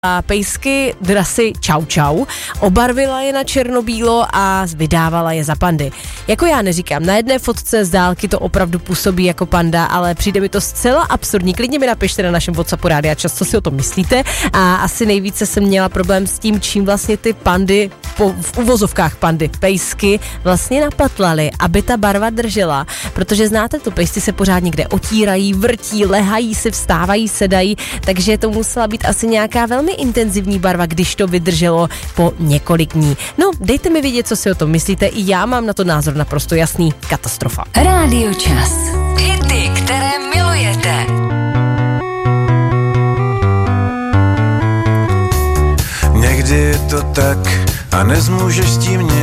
a pejsky drasy Čau Čau, obarvila je na černobílo a vydávala je za pandy. Jako já neříkám, na jedné fotce z dálky to opravdu působí jako panda, ale přijde mi to zcela absurdní. Klidně mi napište na našem WhatsAppu Rádia Čas, co si o tom myslíte. A asi nejvíce jsem měla problém s tím, čím vlastně ty pandy, v uvozovkách pandy, pejsky vlastně napatlaly, aby ta barva držela. Protože znáte to, pejsci se pořád někde otírají, vrtí, lehají si, vstávají, sedají, takže to musela být asi nějaká velmi intenzivní barva, když to vydrželo po několik dní. No, dejte mi vědět, co si o tom myslíte, i já mám na to názor naprosto jasný, katastrofa. Rádio Čas. Hity, které milujete. Někdy je to tak a nezmůžeš s tím nic.